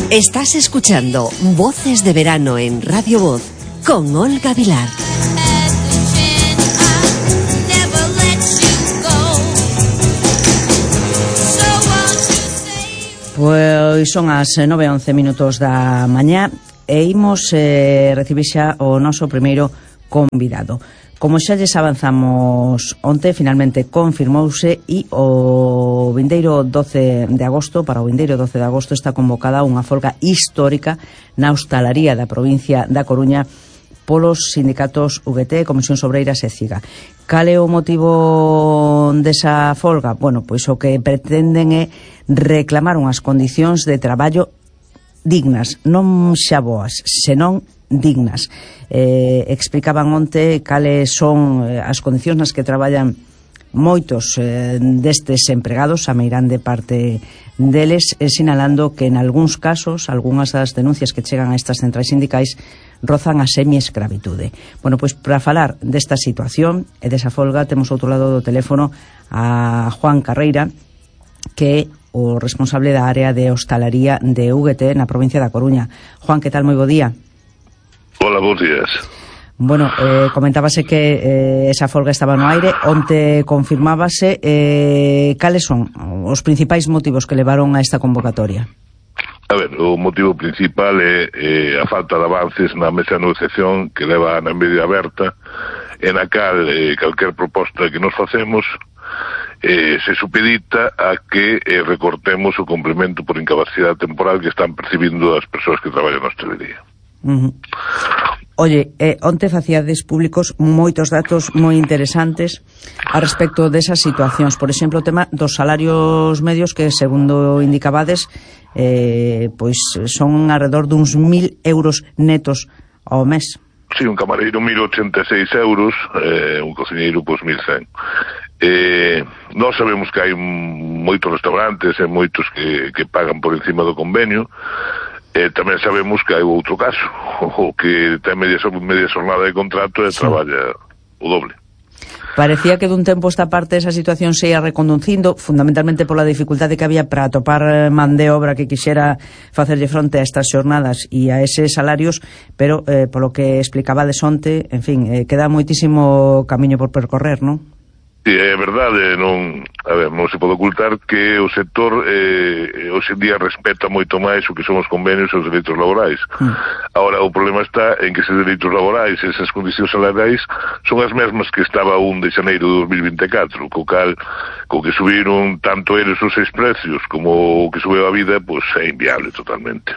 Estás escuchando Voces de Verano en Radio Voz con Olga Vilar. Pois son as 9:11 da mañá e imos recibir xa o noso primeiro convidado. Como xa lles avanzamos onte, finalmente confirmouse e o vindeiro 12 de agosto, para o vindeiro 12 de agosto, está convocada unha folga histórica na hostalaría da provincia da Coruña polos sindicatos UGT, Comisións Obreiras e CIGA. Cal é o motivo desa folga? Bueno, pois o que pretenden é reclamar unhas condicións de traballo dignas, non xa boas, senón dignas. Explicaban onte cales son as condicións nas que traballan moitos destes empregados, a meirande parte deles, sinalando que en algúns casos, algunhas das denuncias que chegan a estas centrais sindicais rozan a semi-escravitude. Bueno, pois para falar desta situación e desa folga temos ao outro lado do teléfono a Juan Carreira, que é o responsable da área de hostalaría de UGT na provincia da Coruña. Juan, que tal? Moi bo día. Hola, bons días. Bueno, comentábase que esa folga estaba no aire, onte confirmábase. Cales son os principais motivos que levaron a esta convocatoria? A ver, o motivo principal é a falta de avances na mesa de negociación que leva na media aberta, en a cal calquer proposta que nos facemos se supedita a que recortemos o complemento por incapacidade temporal que están percibindo as persoas que traballan na hostelería. Oye, onte facíades públicos moitos datos moi interesantes a respecto desas situacións. Por exemplo, o tema dos salarios medios que, segundo indicabades, pois son alrededor duns 1.000 euros netos ao mes. Sí, un camareiro 1.086 euros, un cociñeiro pois 1.100. Nós sabemos que hai moitos restaurantes e moitos que pagan por encima do convenio. Tamén sabemos que hai outro caso, o que ten media xornada de contrato e traballa o doble. Parecía que dun tempo esta parte esa situación se ia reconducindo, fundamentalmente pola dificultade que había para atopar man de obra que quixera facerlle fronte a estas xornadas e a eses salarios, pero polo que explicabades onte, en fin, queda moitísimo camiño por percorrer, non? Sí, é verdade, non se pode ocultar que o sector hoxe en día respeta moito máis o que son os convenios e os dereitos laborais. Ahora, o problema está en que eses dereitos laborais e esas condicións salariais son as mesmas que estaba 1 de xaneiro de 2024, co que subiron tanto eles os seis precios como o que subeu a vida, pois é inviable totalmente.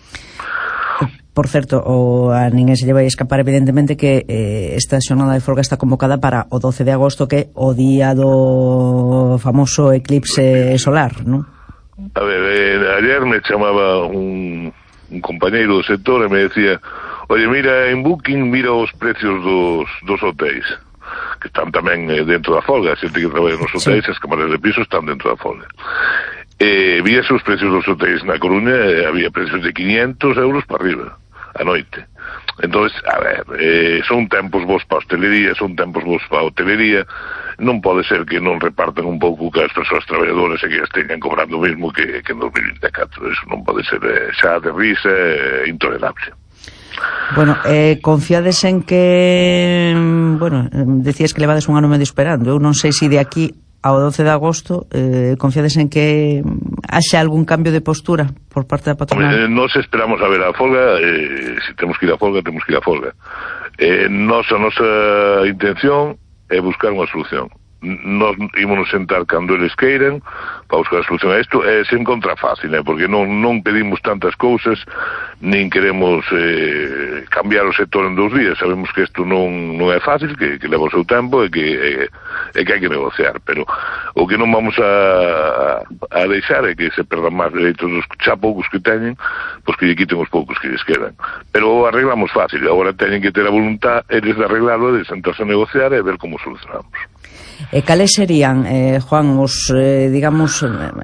Por certo, a ninguén se lle vai escapar evidentemente que esta xornada de folga está convocada para o 12 de agosto, que é o día do famoso eclipse solar, non? A ver, ayer me chamaba un compañeiro do sector e me decía: oye, mira en Booking, mira os precios dos hotéis, que están tamén dentro da folga. A xente que traballa nos hotéis, as camareras de piso están dentro da folga. Víase os precios dos hotéis na Coruña, había precios de 500 euros para arriba a noite. Entón, a ver, son tempos bons para a hostelería, son tempos bons para a hotelería. Non pode ser que non repartan un pouco que as persoas traballadoras e que as teñan cobrando o mesmo que en 2024. Eso non pode ser xa de risa, intolerable. Bueno, confiades en que, bueno, decías que levades un ano medio esperando. Eu non sei se de aquí ao 12 de agosto confiades en que haxa algún cambio de postura por parte da patronal? Nos esperamos a ver a folga, se temos que ir a folga, temos que ir a folga. A nosa intención é buscar unha solución. Nos ímonos sentar cando eles queiran para buscar a solución a isto, e sen contra fácil, porque non pedimos tantas cousas, nin queremos cambiar o sector en 2 días. Sabemos que isto non é fácil, que leva o seu tempo e que hai que negociar, pero o que non vamos a deixar é que se perdan máis dereitos dos xa poucos que teñen, pois que lle quiten os poucos que lles quedan. Pero arreglamos fácil, agora teñen que ter a voluntad eles de arreglarlo, de sentarse a negociar e ver como solucionamos. Cales serían, Juan, os, digamos,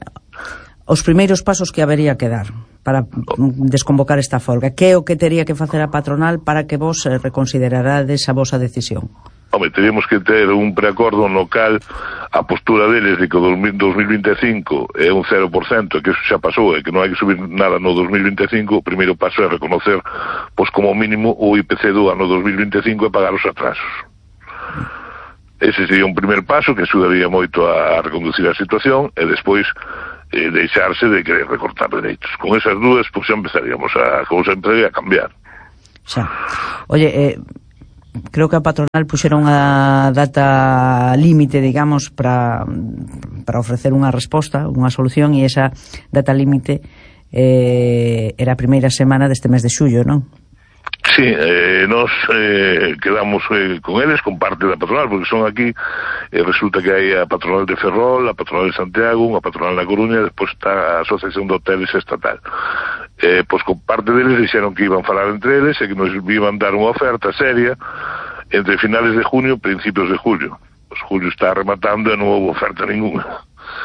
os primeiros pasos que habería que dar para desconvocar esta folga? Que é o que tería que facer a patronal para que vos reconsiderarades a vosa decisión? Home, teríamos que ter un preacordo no cal a postura deles de que o 2025 é un 0%, que eso xa pasou e que non hai que subir nada no 2025. O primeiro paso é reconocer, pois como mínimo, o IPC do ano 2025 e pagar os atrasos. Ese sería un primer paso que axudaría moito a reconducir a situación e despois deixarse de querer recortar dereitos. Con esas dúas, pois xa empezaríamos a cousa entre a cambiar. Xa. Oye, creo que a patronal puxeron unha data límite, digamos, para ofrecer unha resposta, unha solución, e esa data límite era a primeira semana deste mes de xullo, non? Sí, nos quedamos con eles, con parte da patronal, porque son aquí, resulta que hai a patronal de Ferrol, a patronal de Santiago, a patronal da Coruña, e despois está a Asociación de Hoteles Estatal. Pois con parte deles dixeron que iban falar entre eles e que nos iban dar unha oferta seria entre finales de junio e principios de julio. Pois julio está rematando e non houve oferta ninguna.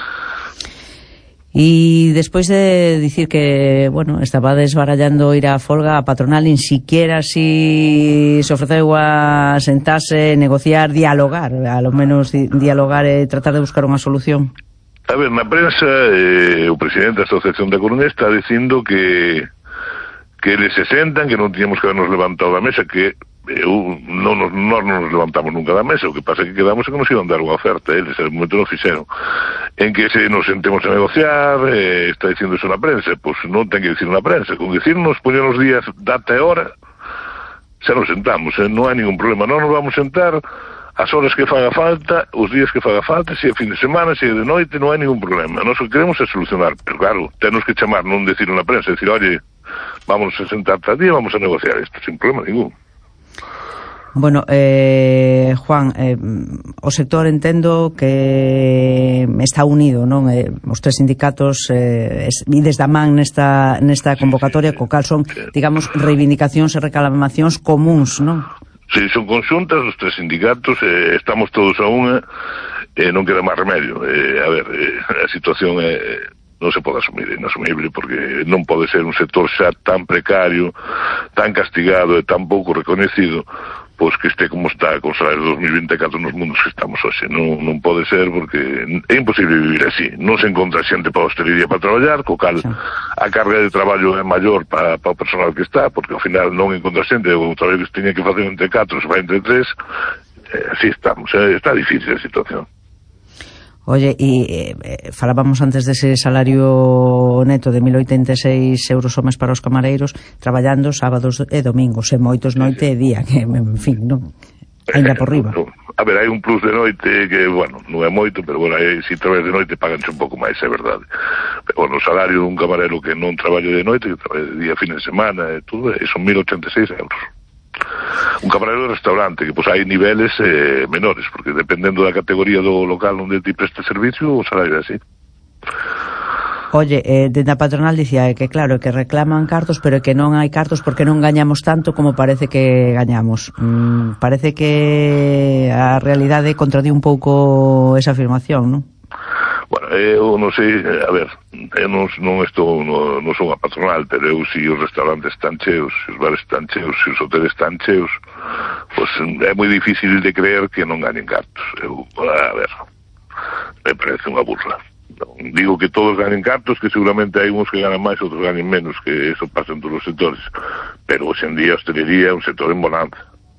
E despois de dicir que, bueno, estaba desbarallando ir á folga, a patronal nin siquiera se ofreceu a sentarse, negociar, dialogar, a lo menos dialogar e tratar de buscar unha solución. A ver, na prensa, o presidente da Asociación da Coruña está dicindo que eles se sentan, que non tiñamos que habernos levantado da mesa, que non nos levantamos nunca da mesa. O que pasa é que quedamos que nos iban dar unha oferta, eles en momento non fixeron, en que se nos sentemos a negociar. Está dicindo eso na prensa, pois non ten que dicir na prensa, con dicirnos, poñer os días, data e hora, xa nos sentamos, non hai ningún problema. Non nos vamos sentar as horas que faga falta, os días que faga falta, se é fin de semana, se é de noite, non hai ningún problema. Nós o que queremos é solucionar, pero claro, tenos que chamar, non decir na prensa, decir, oye, vamos a sentar tal día, vamos a negociar isto, sin problema ningún. Bueno, Juan, o sector entendo que está unido, non? Os tres sindicatos ides da man nesta convocatoria, co cal son, digamos, reivindicacións e reclamacións comuns, non? Sí, son conxuntas os tres sindicatos, estamos todos a unha, non queda máis remedio. A ver, a situación non se pode asumir, é inasumible, porque non pode ser un sector xa tan precario, tan castigado e tan pouco reconhecido, pois que este como está con salario 2024 nos mundos que estamos hoxe. Non pode ser, porque é imposible vivir así. Non se encontra xente para a hostelería para traballar, co cal a carga de traballo é maior para o personal que está, porque ao final non encontra xente, o traballo que se tiña que facer entre 4 se vai entre 3. Así estamos, está difícil a situación. Oye, e falábamos antes dese salario neto de 1.086 euros ao mes para os camareiros, traballando sábados e domingos, e moitos noite e día, que, en fin, non? Ainda por riba. A ver, hai un plus de noite que, bueno, non é moito, pero, bueno, se traballas de noite paganse un pouco máis, é verdade. Pero, bueno, o salario dun camarero que non traballe de noite, que traballe de día, fin de semana, e tudo, son 1.086 euros. Un camarero de restaurante, que pois hai niveles menores, porque dependendo da categoría do local onde ti presta servicio, o salario é así. Oye, dende a patronal dicía que claro, que reclaman cartos, pero que non hai cartos porque non gañamos tanto como parece que gañamos. Parece que a realidade contradí un pouco esa afirmación, non? Bueno, eu non sei, a ver, eu non son a patronal, pero eu si os restaurantes están cheos, se os bares están cheos, se os hoteles están cheos, pois é moi difícil de creer que non ganen cartos. A ver, me parece unha burla. Non digo que todos ganen cartos, que seguramente hai uns que ganan máis, outros ganen menos, que eso pasa en todos os sectores, pero hoxe en día a hostelería é un sector en bonanza.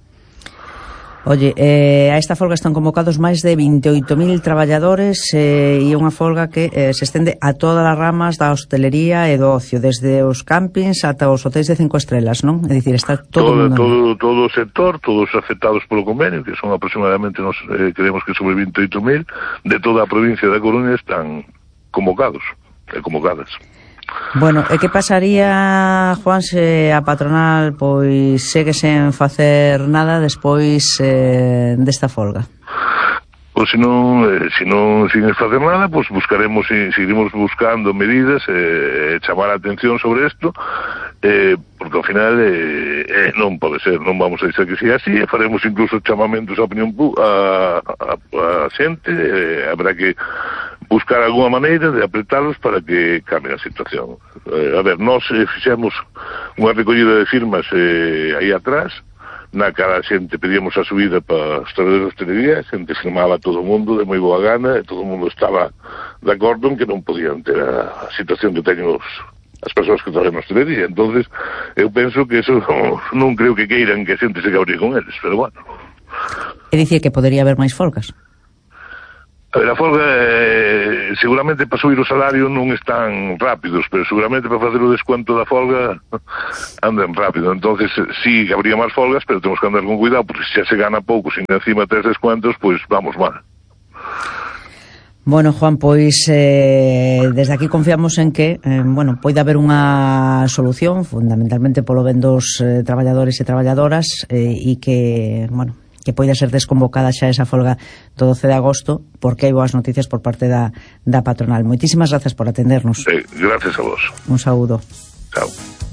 Oye, a esta folga están convocados máis de 28.000 traballadores e unha folga que se estende a todas as ramas da hostelería e do ocio, desde os campings ata os hotéis de 5 estrelas, non? É dicir, está todo o sector, todos afectados polo convenio, que son aproximadamente, creemos que sobre 28.000, de toda a provincia da Coruña están convocados e convocadas. Bueno, e que pasaría, Juan, se a patronal pois segue sen facer nada despois desta folga? Pois se non siguen facer nada, pois seguiremos buscando medidas e chamar a atención sobre isto, porque ao final non pode ser, non vamos a dizer que siga así, faremos incluso chamamentos á opinión a xente, habrá que buscar alguna maneira de apretalos para que cambie a situación. A ver, nós fixemos unha recollida de firmas aí atrás, na cara a xente pedíamos a subida para os traballadores de hostelería, a xente firmaba todo o mundo de moi boa gana, e todo o mundo estaba de acordo en que non podían ter a situación que teñen as persoas que traballan na hostelería. Entonces, eu penso que eso non creo que queiran que a xente se cabríe con eles, pero bueno. É dicir que podería haber máis folgas? A ver, a folga, seguramente para subir o salario non están rápidos, pero seguramente para facer o descuento da folga andan rápido. Entonces, sí, habría máis folgas, pero temos que andar con cuidado, porque se xa se gana pouco, sin encima tes descuentos, pois vamos mal. Bueno, Juan, pois desde aquí confiamos en que poida haber unha solución, fundamentalmente polo ben dos traballadores e traballadoras, e que, que poida ser desconvocada xa esa folga do 12 de agosto, porque hai boas noticias por parte da patronal. Moitísimas grazas por atendernos. Gracias a vos. Un saúdo. Chao.